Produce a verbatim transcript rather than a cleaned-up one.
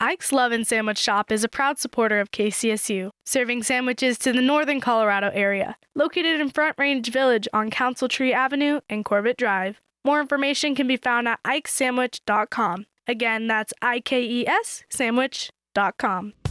Ike's Love and Sandwich Shop is a proud supporter of K C S U, serving sandwiches to the northern Colorado area. Located in Front Range Village on Council Tree Avenue and Corbett Drive. More information can be found at ikes sandwich dot com. Again, that's I K E S sandwich dot com.